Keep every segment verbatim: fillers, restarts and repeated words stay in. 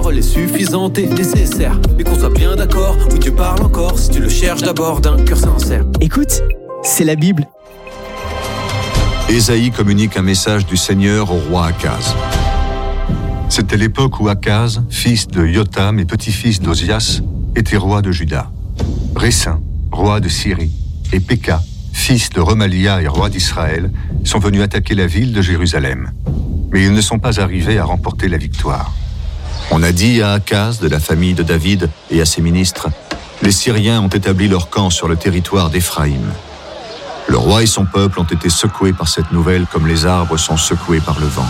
parole est suffisante et nécessaire. Mais qu'on soit bien d'accord, oui Dieu parle encore, si tu le cherches d'abord d'un cœur sincère. Écoute, c'est la Bible. Ésaïe communique un message du Seigneur au roi Akaz. C'était l'époque où Akaz, fils de Yotam et petit-fils d'Ozias, était roi de Juda. Réssin, roi de Syrie, et Péka, fils de Remalia et roi d'Israël, sont venus attaquer la ville de Jérusalem. Mais ils ne sont pas arrivés à remporter la victoire. On a dit à Akaz, de la famille de David, et à ses ministres, « Les Syriens ont établi leur camp sur le territoire d'Éphraïm. » Le roi et son peuple ont été secoués par cette nouvelle comme les arbres sont secoués par le vent.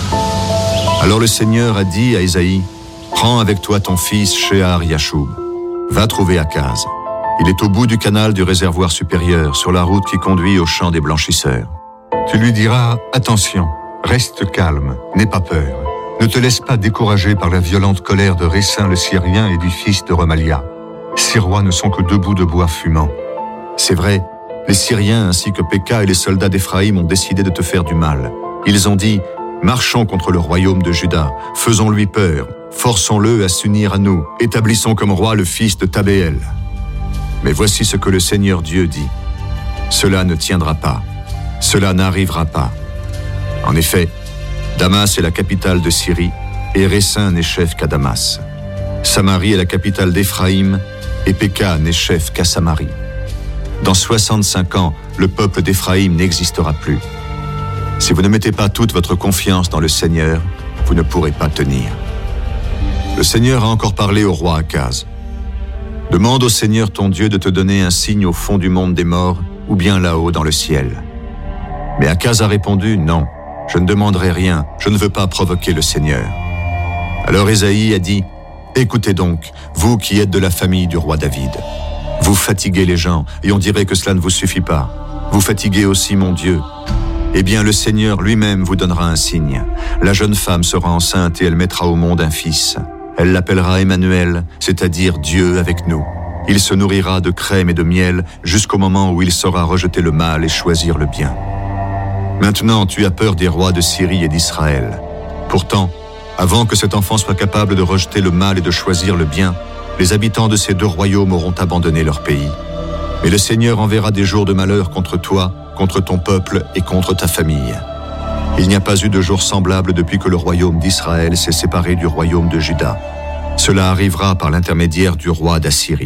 Alors le Seigneur a dit à Ésaïe, « Prends avec toi ton fils Shear Yashub. Va trouver Akaz. Il est au bout du canal du réservoir supérieur, sur la route qui conduit au champ des blanchisseurs. Tu lui diras, « Attention, reste calme, n'aie pas peur. Ne te laisse pas décourager par la violente colère de Réssin le Syrien et du fils de Remalia. Ces rois ne sont que deux bouts de bois fumants. C'est vrai, les Syriens ainsi que Péka et les soldats d'Éphraïm ont décidé de te faire du mal. Ils ont dit, marchons contre le royaume de Juda, faisons-lui peur, forçons-le à s'unir à nous, établissons comme roi le fils de Tabéel. Mais voici ce que le Seigneur Dieu dit. Cela ne tiendra pas, cela n'arrivera pas. En effet, Damas est la capitale de Syrie, et Réssin n'est chef qu'à Damas. Samarie est la capitale d'Éphraïm, et Péka n'est chef qu'à Samarie. Dans soixante-cinq ans, le peuple d'Éphraïm n'existera plus. Si vous ne mettez pas toute votre confiance dans le Seigneur, vous ne pourrez pas tenir. Le Seigneur a encore parlé au roi Akaz. Demande au Seigneur ton Dieu de te donner un signe au fond du monde des morts, ou bien là-haut dans le ciel. Mais Akaz a répondu, non, je ne demanderai rien, je ne veux pas provoquer le Seigneur. Alors Ésaïe a dit, écoutez donc, vous qui êtes de la famille du roi David. Vous fatiguez les gens, et on dirait que cela ne vous suffit pas. Vous fatiguez aussi mon Dieu. Eh bien, le Seigneur lui-même vous donnera un signe. La jeune femme sera enceinte et elle mettra au monde un fils. Elle l'appellera Emmanuel, c'est-à-dire Dieu avec nous. Il se nourrira de crème et de miel jusqu'au moment où il saura rejeter le mal et choisir le bien. Maintenant, tu as peur des rois de Syrie et d'Israël. Pourtant, avant que cet enfant soit capable de rejeter le mal et de choisir le bien, les habitants de ces deux royaumes auront abandonné leur pays. Mais le Seigneur enverra des jours de malheur contre toi, contre ton peuple et contre ta famille. Il n'y a pas eu de jour semblable depuis que le royaume d'Israël s'est séparé du royaume de Juda. Cela arrivera par l'intermédiaire du roi d'Assyrie.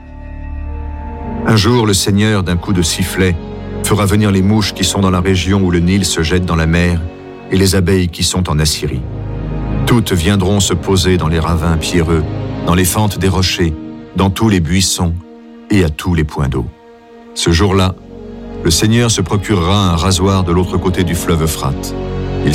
Un jour, le Seigneur, d'un coup de sifflet, fera venir les mouches qui sont dans la région où le Nil se jette dans la mer et les abeilles qui sont en Assyrie. Toutes viendront se poser dans les ravins pierreux, dans les fentes des rochers, dans tous les buissons et à tous les points d'eau. Ce jour-là, le Seigneur se procurera un rasoir de l'autre côté du fleuve Euphrate.